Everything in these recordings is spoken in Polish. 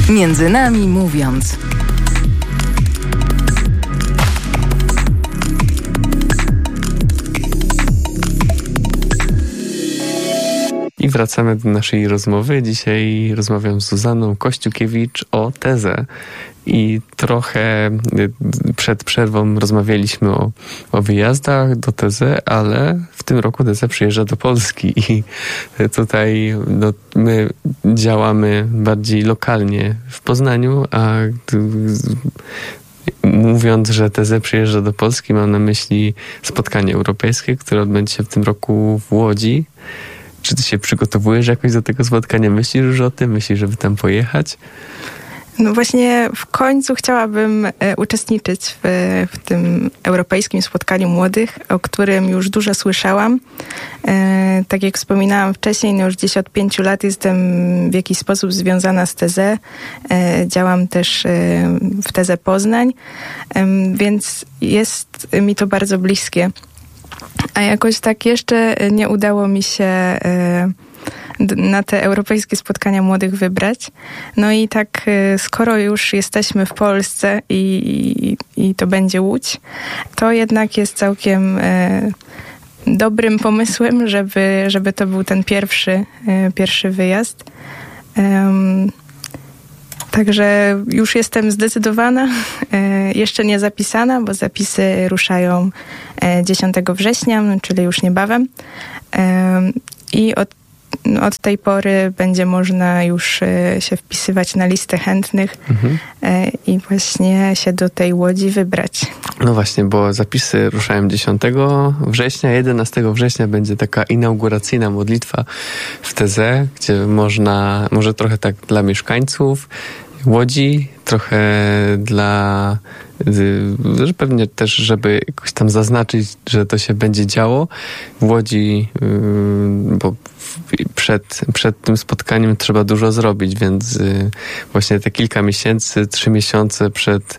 Między nami mówiąc. I wracamy do naszej rozmowy. Dzisiaj rozmawiam z Zuzanną Kościukiewicz o tezę. I trochę przed przerwą rozmawialiśmy o wyjazdach do TEZE, ale w tym roku TEZE przyjeżdża do Polski i tutaj my działamy bardziej lokalnie w Poznaniu, a mówiąc, że TEZE przyjeżdża do Polski, mam na myśli spotkanie europejskie, które odbędzie się w tym roku w Łodzi. Czy ty się przygotowujesz jakoś do tego spotkania? Myślisz już o tym? Myślisz, żeby tam pojechać? No właśnie w końcu chciałabym uczestniczyć w tym europejskim spotkaniu młodych, o którym już dużo słyszałam. Tak jak wspominałam wcześniej, no już gdzieś od 5 lat jestem w jakiś sposób związana z TEZE. Działam też w TEZE Poznań, więc jest mi to bardzo bliskie. A jakoś tak jeszcze nie udało mi się na te europejskie spotkania młodych wybrać. No i tak skoro już jesteśmy w Polsce i to będzie Łódź, to jednak jest całkiem dobrym pomysłem, żeby to był ten pierwszy wyjazd. Także już jestem zdecydowana, jeszcze nie zapisana, bo zapisy ruszają 10 września, czyli już niebawem. I od tej pory będzie można już się wpisywać na listę chętnych i właśnie się do tej Łodzi wybrać. No właśnie, bo zapisy ruszają 10 września, 11 września będzie taka inauguracyjna modlitwa w TEZE, gdzie może trochę tak dla mieszkańców Łodzi, trochę pewnie też, żeby jakoś tam zaznaczyć, że to się będzie działo w Łodzi, bo przed tym spotkaniem trzeba dużo zrobić, więc właśnie te kilka miesięcy, 3 miesiące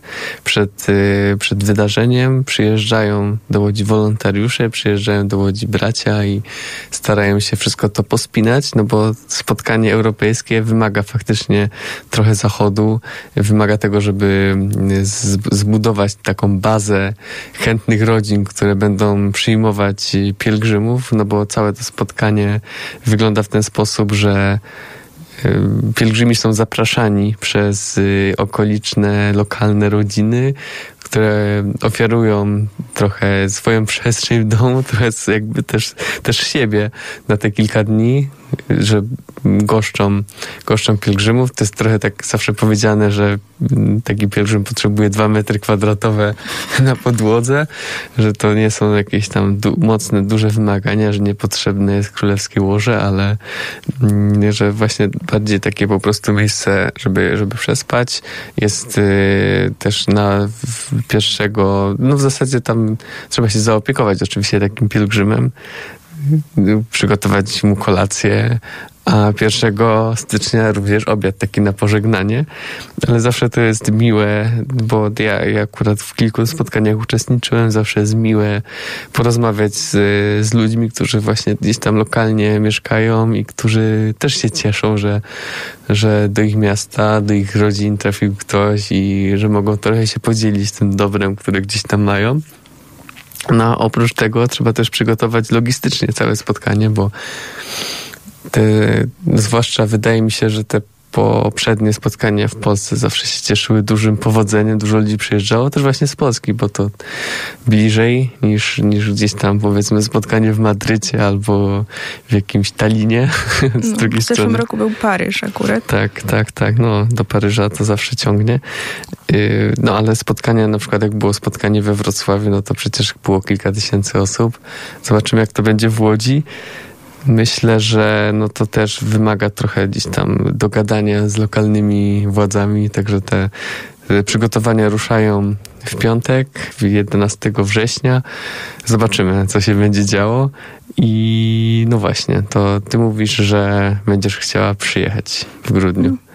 przed wydarzeniem przyjeżdżają do Łodzi wolontariusze, przyjeżdżają do Łodzi bracia i starają się wszystko to pospinać, no bo spotkanie europejskie wymaga faktycznie trochę zachodu, wymaga tego, żeby zbudować taką bazę chętnych rodzin, które będą przyjmować pielgrzymów, no bo całe to spotkanie wygląda w ten sposób, że pielgrzymi są zapraszani przez okoliczne, lokalne rodziny, które ofiarują trochę swoją przestrzeń w domu, trochę jakby też siebie na te kilka dni, że goszczą pielgrzymów. To jest trochę tak zawsze powiedziane, że taki pielgrzym potrzebuje 2 metry kwadratowe na podłodze, że to nie są jakieś tam mocne, duże wymagania, że niepotrzebne jest królewskie łoże, ale że właśnie bardziej takie po prostu miejsce, żeby przespać. Jest też pierwszego, no w zasadzie tam trzeba się zaopiekować oczywiście takim pielgrzymem, przygotować mu kolację, a 1 stycznia również obiad taki na pożegnanie, ale zawsze to jest miłe, bo ja akurat w kilku spotkaniach uczestniczyłem, zawsze jest miłe porozmawiać z ludźmi, którzy właśnie gdzieś tam lokalnie mieszkają i którzy też się cieszą, że do ich miasta, do ich rodzin trafił ktoś i że mogą trochę się podzielić tym dobrem, które gdzieś tam mają. No, oprócz tego trzeba też przygotować logistycznie całe spotkanie, bo zwłaszcza wydaje mi się, że te poprzednie spotkania w Polsce zawsze się cieszyły dużym powodzeniem, dużo ludzi przyjeżdżało też właśnie z Polski, bo to bliżej niż gdzieś tam powiedzmy spotkanie w Madrycie albo w jakimś Tallinie z drugiej strony. W zeszłym roku był Paryż akurat. Tak, no do Paryża to zawsze ciągnie. No ale spotkania, na przykład jak było spotkanie we Wrocławiu, no to przecież było kilka tysięcy osób. Zobaczymy jak to będzie w Łodzi. Myślę, że no to też wymaga trochę gdzieś tam dogadania z lokalnymi władzami, także te przygotowania ruszają w piątek, 11 września. Zobaczymy, co się będzie działo. I no właśnie, to ty mówisz, że będziesz chciała przyjechać w grudniu.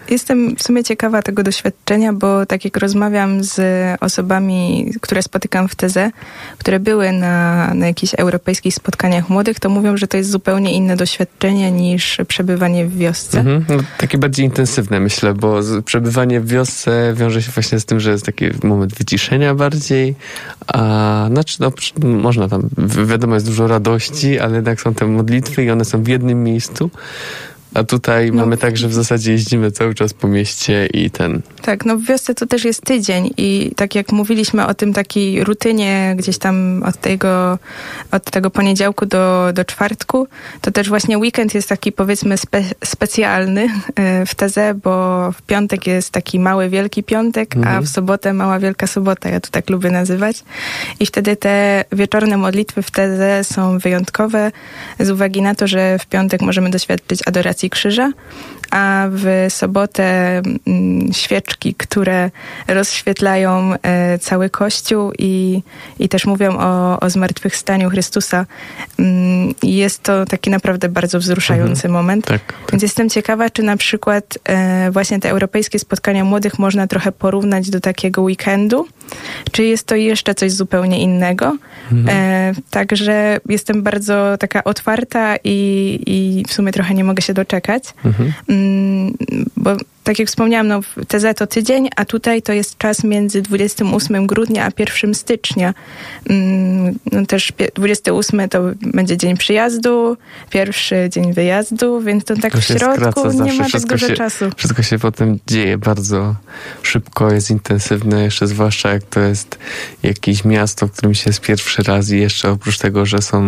Jestem w sumie ciekawa tego doświadczenia, bo tak jak rozmawiam z osobami, które spotykam w TZ, które były na jakichś europejskich spotkaniach młodych, to mówią, że to jest zupełnie inne doświadczenie niż przebywanie w wiosce. No, takie bardziej intensywne, myślę, bo przebywanie w wiosce wiąże się właśnie z tym, że jest taki moment wyciszenia bardziej, a znaczy, no, można tam, wiadomo, jest dużo radości, ale jednak są te modlitwy i one są w jednym miejscu. A tutaj mamy tak, że w zasadzie jeździmy cały czas po mieście i Tak, no w wiosce to też jest tydzień i tak jak mówiliśmy o tym takiej rutynie gdzieś tam od tego poniedziałku do czwartku, to też właśnie weekend jest taki powiedzmy specjalny w TZ, bo w piątek jest taki mały, wielki piątek, a w sobotę mała, wielka sobota, ja to tak lubię nazywać. I wtedy te wieczorne modlitwy w TZ są wyjątkowe z uwagi na to, że w piątek możemy doświadczyć adoracji krzyża, a w sobotę świeczki, które rozświetlają cały Kościół i też mówią o zmartwychwstaniu Chrystusa. Jest to taki naprawdę bardzo wzruszający moment. Tak. Więc jestem ciekawa, czy na przykład właśnie te europejskie spotkania młodych można trochę porównać do takiego weekendu, czy jest to jeszcze coś zupełnie innego. Także jestem bardzo taka otwarta i w sumie trochę nie mogę się doczekać. Bo tak jak wspomniałam, no w TZ to tydzień, a tutaj to jest czas między 28 grudnia a 1 stycznia. No też 28 to będzie dzień przyjazdu, 1 dzień wyjazdu, więc to tak to w środku nie ma tak dużo czasu. Wszystko się potem dzieje bardzo szybko, jest intensywne, jeszcze zwłaszcza jak to jest jakieś miasto, w którym się jest pierwszy raz i jeszcze oprócz tego, że są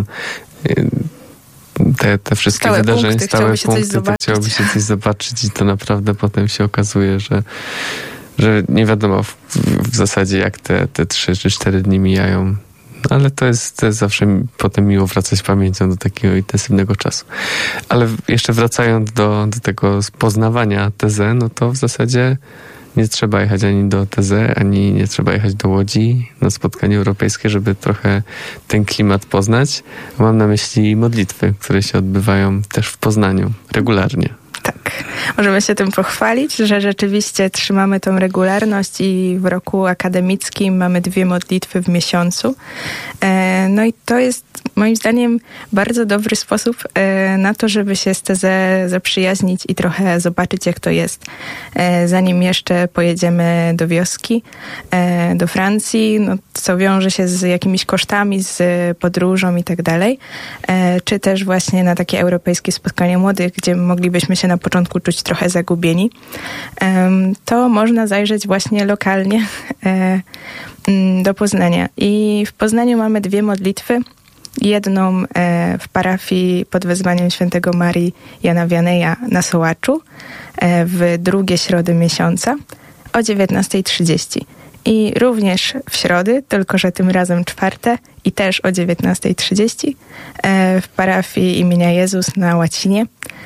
te wszystkie stałe wydarzenia, punkty, stałe punkty, to chciałoby się coś zobaczyć i to naprawdę potem się okazuje, że nie wiadomo w zasadzie jak te 3 czy 4 dni mijają. Ale to jest zawsze potem miło wracać pamięcią do takiego intensywnego czasu. Ale jeszcze wracając do tego poznawania TZ, no to w zasadzie nie trzeba jechać ani do TZ, ani nie trzeba jechać do Łodzi na spotkanie europejskie, żeby trochę ten klimat poznać. Mam na myśli modlitwy, które się odbywają też w Poznaniu regularnie. Tak, możemy się tym pochwalić, że rzeczywiście trzymamy tą regularność i w roku akademickim mamy 2 modlitwy w miesiącu. No i to jest moim zdaniem bardzo dobry sposób na to, żeby się z TZ zaprzyjaźnić i trochę zobaczyć, jak to jest. Zanim jeszcze pojedziemy do wioski, do Francji, no, co wiąże się z jakimiś kosztami, z podróżą i tak dalej, czy też właśnie na takie europejskie spotkanie młodych, gdzie moglibyśmy się na początku czuć trochę zagubieni, to można zajrzeć właśnie lokalnie do Poznania. I w Poznaniu mamy 2 modlitwy. Jedną w parafii pod wezwaniem świętego Marii Jana Wianeja na Sołaczu w drugie środy miesiąca o 19:30. I również w środy, tylko że tym razem 4 i też o 19:30 w parafii imienia Jezus na Łacinie.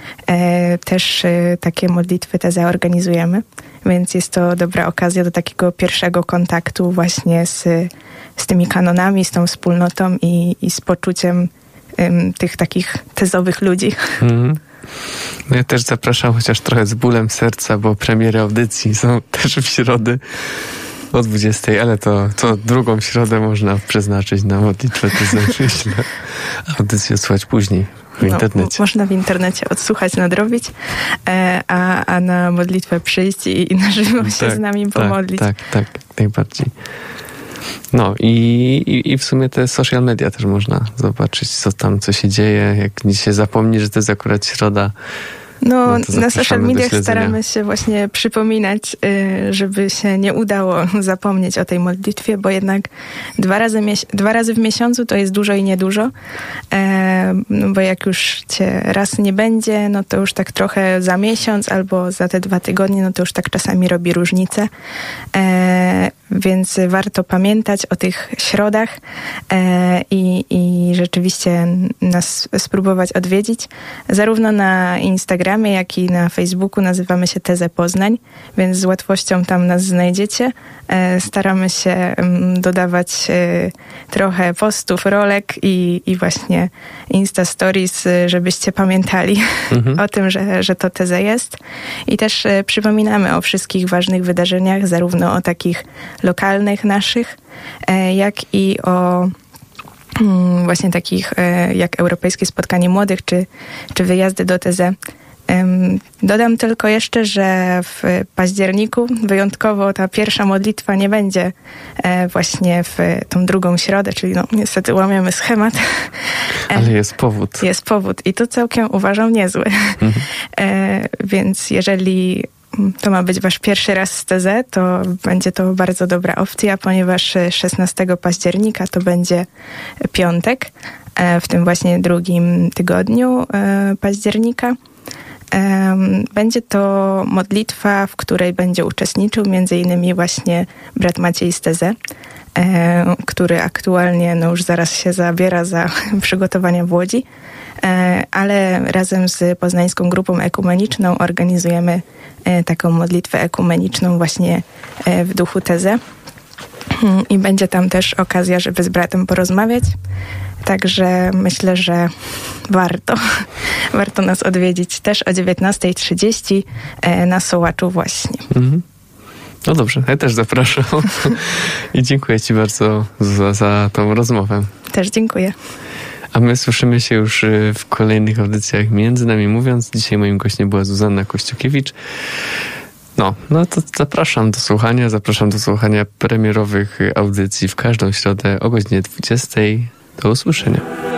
Też takie modlitwy te zaorganizujemy, więc jest to dobra okazja do takiego pierwszego kontaktu właśnie z tymi kanonami, z tą wspólnotą i z poczuciem tych takich tezowych ludzi. No ja też zapraszam, chociaż trochę z bólem serca, bo premiery audycji są też w środę o 20, ale to drugą środę można przeznaczyć na modlitwę, to myślę. Audycję słuchać później w internecie. Można w internecie odsłuchać, nadrobić, a na modlitwę przyjść i na żywo się z nami pomodlić. Tak, najbardziej. No i w sumie te social media też można zobaczyć, co się dzieje, jak się zapomni, że to jest akurat środa. No na social mediach staramy się właśnie przypominać, żeby się nie udało zapomnieć o tej modlitwie, bo jednak 2 razy w miesiącu to jest dużo i niedużo, bo jak już cię raz nie będzie, no to już tak trochę za miesiąc albo za te 2 tygodnie, no to już tak czasami robi różnicę. Więc warto pamiętać o tych środach i rzeczywiście nas spróbować odwiedzić. Zarówno na Instagramie, jak i na Facebooku nazywamy się Teze Poznań, więc z łatwością tam nas znajdziecie. Staramy się dodawać trochę postów, rolek i właśnie Insta Stories, żebyście pamiętali o tym, że to Teza jest. I też przypominamy o wszystkich ważnych wydarzeniach, zarówno o takich lokalnych naszych, jak i o właśnie takich jak Europejskie Spotkanie Młodych, czy wyjazdy do Teze. Dodam tylko jeszcze, że w październiku wyjątkowo ta pierwsza modlitwa nie będzie właśnie w tą drugą środę, czyli no niestety łamiemy schemat. Ale jest powód. Jest powód i to całkiem uważam niezły. Więc jeżeli to ma być wasz pierwszy raz z TZ, to będzie to bardzo dobra opcja, ponieważ 16 października to będzie piątek, w tym właśnie drugim tygodniu października. Będzie to modlitwa, w której będzie uczestniczył m.in. właśnie brat Maciej z TZ, który aktualnie już zaraz się zabiera za przygotowania w Łodzi, ale razem z Poznańską Grupą Ekumeniczną organizujemy taką modlitwę ekumeniczną właśnie w duchu Teze. I będzie tam też okazja, żeby z bratem porozmawiać. Także myślę, że warto nas odwiedzić też o 19:30 na Sołaczu właśnie. No dobrze, ja też zapraszam. I dziękuję ci bardzo za tą rozmowę. Też dziękuję. A my słyszymy się już w kolejnych audycjach Między Nami Mówiąc. Dzisiaj moim gościem była Zuzanna Kościukiewicz. No to zapraszam do słuchania premierowych audycji w każdą środę o godzinie 20:00. Do usłyszenia.